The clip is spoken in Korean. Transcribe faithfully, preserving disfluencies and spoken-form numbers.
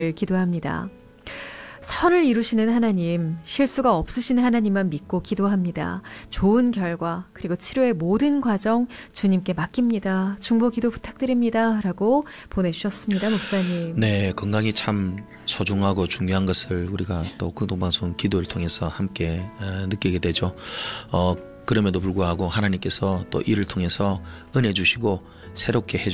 기도합니다. 선을 이루시는 하나님, 실수가 없으신 하나님만 믿고 기도합니다. 좋은 결과 그리고 치료의 모든 과정 주님께 맡깁니다. 중보 기도 부탁드립니다. 라고 보내주셨습니다. 목사님. 네, 건강이 참 소중하고 중요한 것을 우리가 또 공동방송 기도를 통해서 함께 느끼게 되죠. 어, 그럼에도 불구하고 하나님께서 또 이를 통해서 은혜 주시고 새롭게 해주시고